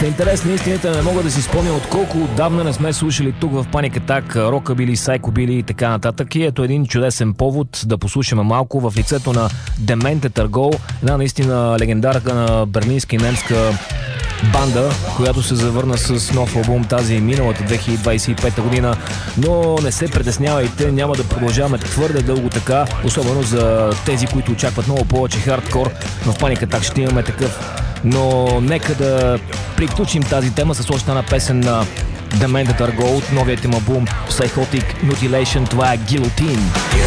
интерес на истината не мога да си спомня от колко отдавна не сме слушали тук в Panic Attack рокабили, сайкобили и така нататък. И ето един чудесен повод да послушаме малко в лицето на Demented Are, една наистина легендарка на берлинска и немска банда, която се завърна с нов албум тази миналата 2025 година, но не се притеснявайте, няма да продължаваме твърде дълго така, особено за тези, които очакват много повече хардкор. В Panic Attack ще имаме такъв, но нека да приключим тази тема с още една песен на Demented Are от новият им албум Psychotic Mutilation. Това е Guillotine.